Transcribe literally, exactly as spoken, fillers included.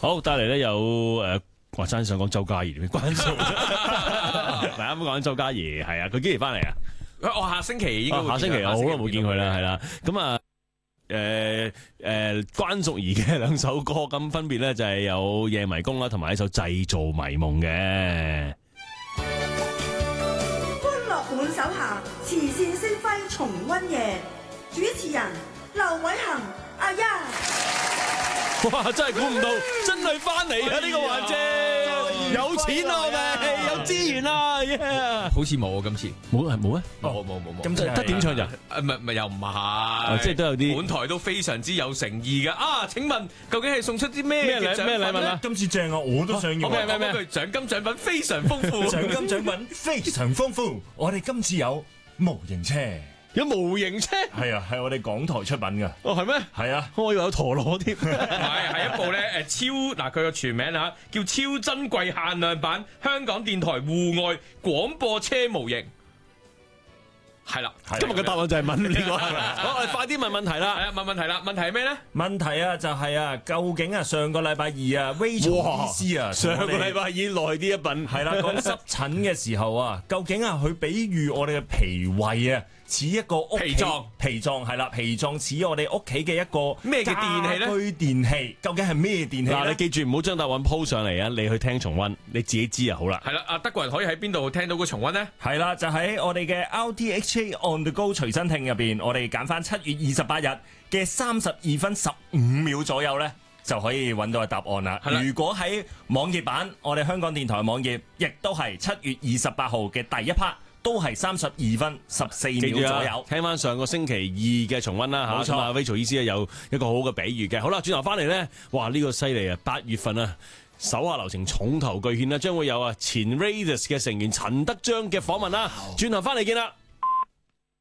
好，帶嚟咧有誒，話真想講周家怡點關數，大家啱啱講緊周家怡係啊，佢幾時翻嚟啊？ 我下星期應該會見下星期我好耐冇見佢啦，係啦，咁啊。誒誒，關淑怡嘅兩首歌，咁分別咧就係有《夜迷宮》啦，同埋一首《製造迷夢》嘅。 歡樂滿手下，慈善星輝重溫夜，主持人劉偉恒，阿丫。 哇！真係估唔到，真係翻嚟啊！呢個環節有錢啊，我哋有資源啊，yeah！ 好似冇啊，今次冇係冇啊， 冇冇冇冇， 咁得點唱咋？ 誒唔係唔係又唔係， 即係都有啲本台都非常之有誠意嘅啊！請問究竟係送出啲咩嘅獎咩禮物啊？ 今次正啊，我都想要。 咩咩咩？獎金獎品非常豐富， 獎金獎品非常豐富。我哋今次有模型車。 有模型車， 係啊，係我哋港台出品噶。 哦，係咩？ 係啊， 我以為有陀螺添。 唔係，係一部咧誒超嗱，佢個全名啊叫超珍貴限量版香港電台戶外廣播車模型。係啦， 今日嘅答案就係問呢個係咪？好，我哋快啲問問題啦。 係啊，問問題啦。問題係咩咧？ 問題啊，就係啊，究竟啊，上個禮拜二啊 ，Rachel 醫師啊， 上個禮拜二耐啲一品係啦，講濕疹嘅時候啊，究竟啊，佢比喻我哋嘅脾胃啊。似一個屋企脾臟， 脾臟係啦，脾臟似我哋屋企嘅一個咩嘅電器咧？ 家居電器究竟係咩電器？ 嗱，你記住唔好將答案鋪上嚟啊！你去聽重溫，你自己知就好啦。 係啦，阿德國人可以喺邊度聽到個重溫呢？ 係啦，就喺我哋嘅 R T H A On The Go 隨身聽入邊，我哋揀翻七月二十八日嘅三十二分十五秒左右咧，就可以揾到個答案啦。如果喺網頁版，我哋香港電台網頁亦都係七月二十八號嘅第一 part。都係三十二分十四秒左右， 聽翻上個星期二嘅重溫啦嚇，咁啊 Rachel 醫師有一個好好嘅比喻嘅。好啦，轉頭翻嚟咧，哇呢個犀利啊！八月份啊，手下留情重頭巨獻啦，將會有啊前 Raidas 嘅成員陳德章嘅訪問啦。轉頭翻嚟見啦。